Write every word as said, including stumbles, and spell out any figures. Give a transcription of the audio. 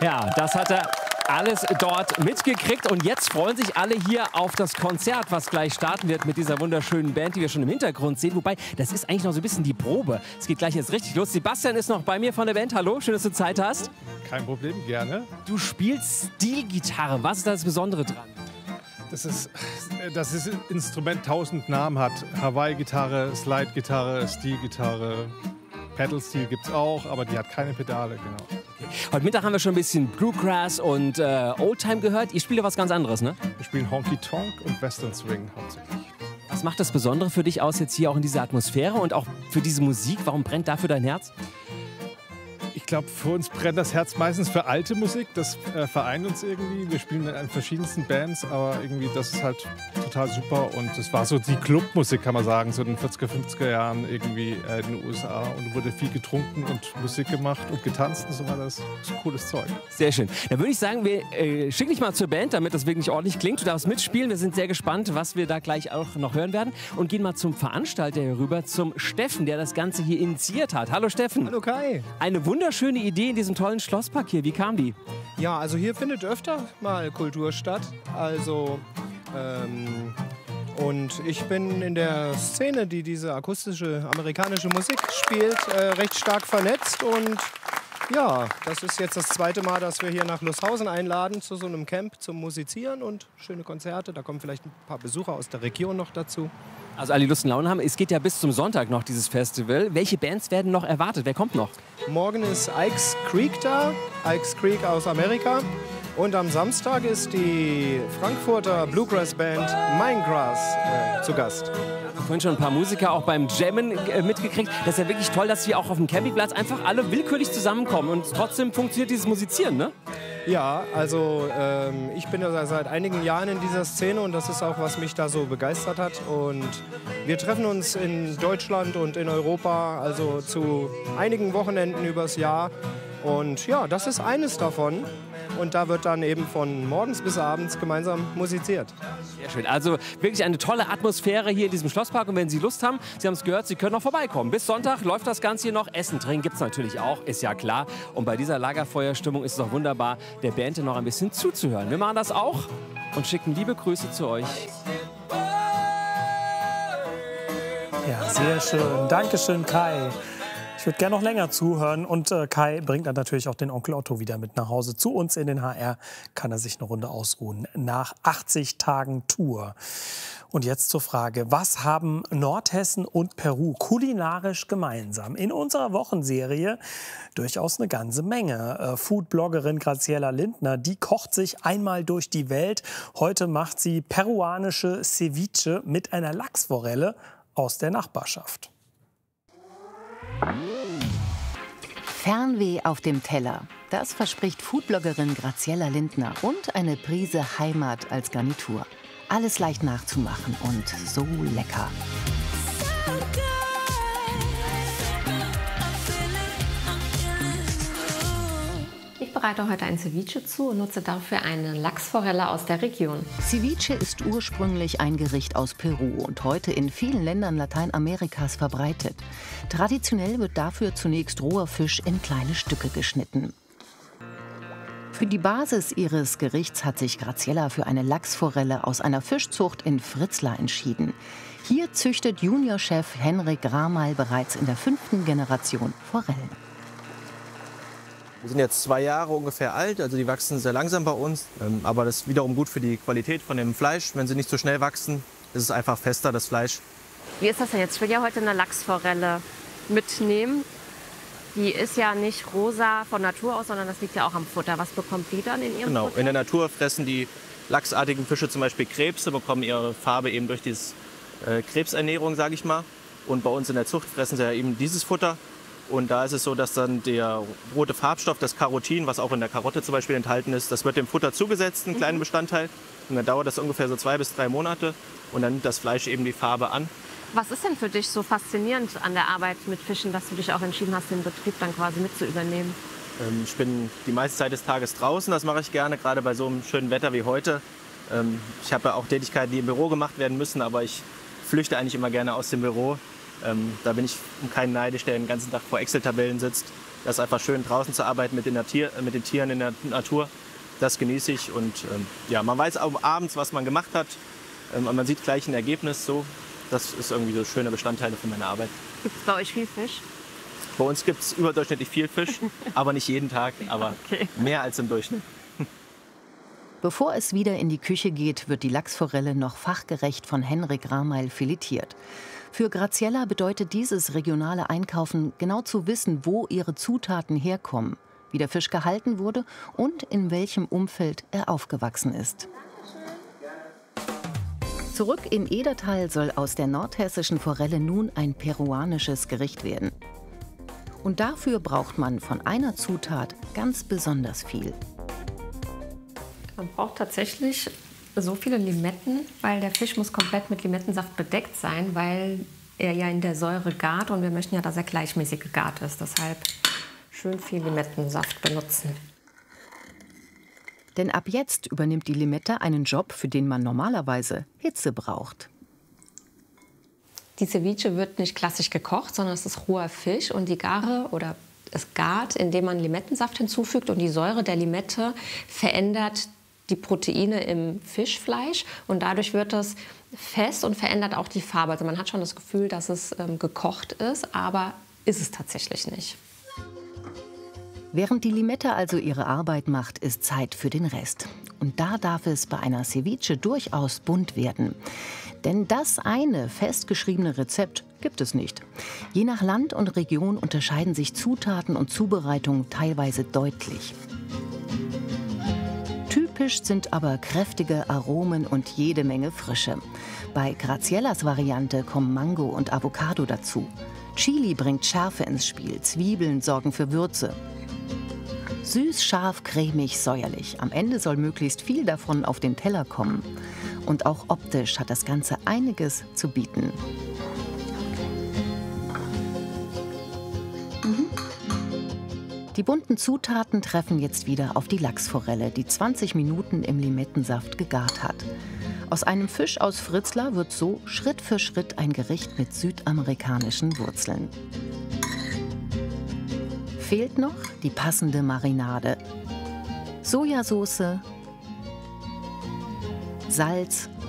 Ja, das hat er alles dort mitgekriegt und jetzt freuen sich alle hier auf das Konzert, was gleich starten wird mit dieser wunderschönen Band, die wir schon im Hintergrund sehen. Wobei, das ist eigentlich noch so ein bisschen die Probe. Es geht gleich jetzt richtig los. Sebastian ist noch bei mir von der Band. Hallo, schön, dass du Zeit hast. Kein Problem, gerne. Du spielst Stilgitarre. Was ist da das Besondere dran? Das ist, dass das Instrument tausend Namen hat. Hawaii-Gitarre, Slide-Gitarre, Stilgitarre, Pedal-Steel gibt es auch, aber die hat keine Pedale, genau. Okay. Heute Mittag haben wir schon ein bisschen Bluegrass und äh, Oldtime gehört. Ihr spielt ja was ganz anderes, ne? Wir spielen Honky Tonk und Western Swing hauptsächlich. Was macht das Besondere für dich aus jetzt hier auch in dieser Atmosphäre und auch für diese Musik? Warum brennt dafür dein Herz? Ich glaube, für uns brennt das Herz meistens für alte Musik. Das äh, vereint uns irgendwie. Wir spielen in verschiedensten Bands, aber irgendwie das ist halt total super. Und das war so die Clubmusik, kann man sagen, so in den vierziger, fünfziger Jahren irgendwie äh, in den U S A. Und wurde viel getrunken und Musik gemacht und getanzt und so weiter. Das ist cooles Zeug. Sehr schön. Dann würde ich sagen, wir äh, schicken dich mal zur Band, damit das wirklich ordentlich klingt. Du darfst mitspielen. Wir sind sehr gespannt, was wir da gleich auch noch hören werden. Und gehen mal zum Veranstalter hier rüber, zum Steffen, der das Ganze hier initiiert hat. Hallo Steffen. Hallo Kai. Eine wunderschöne Idee in diesem tollen Schlosspark hier. Wie kam die? Ja, also hier findet öfter mal Kultur statt. Also ähm, und ich bin in der Szene, die diese akustische amerikanische Musik spielt, äh, recht stark vernetzt. Und ja, das ist jetzt das zweite Mal, dass wir hier nach Lustshausen einladen zu so einem Camp zum Musizieren und schöne Konzerte. Da kommen vielleicht ein paar Besucher aus der Region noch dazu. Also alle, die Lust und Laune haben. Es geht ja bis zum Sonntag noch, dieses Festival. Welche Bands werden noch erwartet? Wer kommt noch? Morgen ist Ike's Creek da, Ike's Creek aus Amerika. Und am Samstag ist die Frankfurter Bluegrass-Band Mindgrass äh, zu Gast. Ich habe vorhin schon ein paar Musiker auch beim Jammen äh, mitgekriegt. Das ist ja wirklich toll, dass wir auch auf dem Campingplatz einfach alle willkürlich zusammenkommen. Und trotzdem funktioniert dieses Musizieren, ne? Ja, also ähm, ich bin ja seit einigen Jahren in dieser Szene und das ist auch, was mich da so begeistert hat. Und wir treffen uns in Deutschland und in Europa, also zu einigen Wochenenden übers Jahr. Und ja, das ist eines davon. Und da wird dann eben von morgens bis abends gemeinsam musiziert. Sehr schön. Also wirklich eine tolle Atmosphäre hier in diesem Schlosspark. Und wenn Sie Lust haben, Sie haben es gehört, Sie können noch vorbeikommen. Bis Sonntag läuft das Ganze hier noch. Essen, Trinken gibt es natürlich auch, ist ja klar. Und bei dieser Lagerfeuerstimmung ist es auch wunderbar, der Band noch ein bisschen zuzuhören. Wir machen das auch und schicken liebe Grüße zu euch. Ja, sehr schön. Dankeschön, Kai. Ich würde gerne noch länger zuhören und äh, Kai bringt dann natürlich auch den Onkel Otto wieder mit nach Hause. Zu uns in den H R kann er sich eine Runde ausruhen nach achtzig Tagen Tour. Und jetzt zur Frage, was haben Nordhessen und Peru kulinarisch gemeinsam? In unserer Wochenserie durchaus eine ganze Menge. Äh, Foodbloggerin Graziella Lindner, die kocht sich einmal durch die Welt. Heute macht sie peruanische Ceviche mit einer Lachsforelle aus der Nachbarschaft. Fernweh auf dem Teller. Das verspricht Foodbloggerin Graziella Lindner und eine Prise Heimat als Garnitur. Alles leicht nachzumachen und so lecker. Ich bereite heute ein Ceviche zu und nutze dafür eine Lachsforelle aus der Region. Ceviche ist ursprünglich ein Gericht aus Peru und heute in vielen Ländern Lateinamerikas verbreitet. Traditionell wird dafür zunächst roher Fisch in kleine Stücke geschnitten. Für die Basis ihres Gerichts hat sich Graziella für eine Lachsforelle aus einer Fischzucht in Fritzlar entschieden. Hier züchtet Juniorchef Henrik Ramal bereits in der fünften Generation Forellen. Wir sind jetzt zwei Jahre ungefähr alt, also die wachsen sehr langsam bei uns. Aber das ist wiederum gut für die Qualität von dem Fleisch. Wenn sie nicht so schnell wachsen, ist es einfach fester, das Fleisch. Wie ist das denn jetzt? Ich will ja heute eine Lachsforelle mitnehmen. Die ist ja nicht rosa von Natur aus, sondern das liegt ja auch am Futter. Was bekommt die dann in ihrem Genau, Futter? in der Natur fressen die lachsartigen Fische zum Beispiel Krebse, bekommen ihre Farbe eben durch diese äh, Krebsernährung, sage ich mal. Und bei uns in der Zucht fressen sie ja eben dieses Futter. Und da ist es so, dass dann der rote Farbstoff, das Carotin, was auch in der Karotte zum Beispiel enthalten ist, das wird dem Futter zugesetzt, einen kleinen Bestandteil. Und dann dauert das ungefähr so zwei bis drei Monate und dann nimmt das Fleisch eben die Farbe an. Was ist denn für dich so faszinierend an der Arbeit mit Fischen, dass du dich auch entschieden hast, den Betrieb dann quasi mit zu übernehmen? Ähm, ich bin die meiste Zeit des Tages draußen, das mache ich gerne, gerade bei so einem schönen Wetter wie heute. Ähm, ich habe ja auch Tätigkeiten, die im Büro gemacht werden müssen, aber ich flüchte eigentlich immer gerne aus dem Büro. Ähm, da bin ich um keinen neidisch, der den ganzen Tag vor Excel-Tabellen sitzt. Das ist einfach schön, draußen zu arbeiten mit den, Natier, mit den Tieren in der Natur. Das genieße ich und ähm, ja, man weiß auch abends, was man gemacht hat. Ähm, man sieht gleich ein Ergebnis so. Das ist irgendwie so schöne Bestandteile von meiner Arbeit. Gibt es bei euch viel Fisch? Bei uns gibt es überdurchschnittlich viel Fisch, aber nicht jeden Tag, aber Okay. mehr als im Durchschnitt. Bevor es wieder in die Küche geht, wird die Lachsforelle noch fachgerecht von Henrik Rameil filetiert. Für Graziella bedeutet dieses regionale Einkaufen, genau zu wissen, wo ihre Zutaten herkommen, wie der Fisch gehalten wurde und in welchem Umfeld er aufgewachsen ist. Zurück in Edertal soll aus der nordhessischen Forelle nun ein peruanisches Gericht werden. Und dafür braucht man von einer Zutat ganz besonders viel. Man braucht tatsächlich so viele Limetten, weil der Fisch muss komplett mit Limettensaft bedeckt sein, weil er ja in der Säure gart und wir möchten ja, dass er gleichmäßig gegart ist. Deshalb schön viel Limettensaft benutzen. Denn ab jetzt übernimmt die Limette einen Job, für den man normalerweise Hitze braucht. Die Ceviche wird nicht klassisch gekocht, sondern es ist roher Fisch und die Gare oder es gart, indem man Limettensaft hinzufügt und die Säure der Limette verändert die Proteine im Fischfleisch und dadurch wird es fest und verändert auch die Farbe. Also man hat schon das Gefühl, dass es ähm, gekocht ist, aber ist es tatsächlich nicht. Während die Limette also ihre Arbeit macht, ist Zeit für den Rest. Und da darf es bei einer Ceviche durchaus bunt werden. Denn das eine festgeschriebene Rezept gibt es nicht. Je nach Land und Region unterscheiden sich Zutaten und Zubereitung teilweise deutlich. Typisch sind aber kräftige Aromen und jede Menge Frische. Bei Graziellas Variante kommen Mango und Avocado dazu. Chili bringt Schärfe ins Spiel, Zwiebeln sorgen für Würze. Süß, scharf, cremig, säuerlich. Am Ende soll möglichst viel davon auf den Teller kommen. Und auch optisch hat das Ganze einiges zu bieten. Mhm. Die bunten Zutaten treffen jetzt wieder auf die Lachsforelle, die zwanzig Minuten im Limettensaft gegart hat. Aus einem Fisch aus Fritzlar wird so Schritt für Schritt ein Gericht mit südamerikanischen Wurzeln. Fehlt noch die passende Marinade. Sojasauce, Salz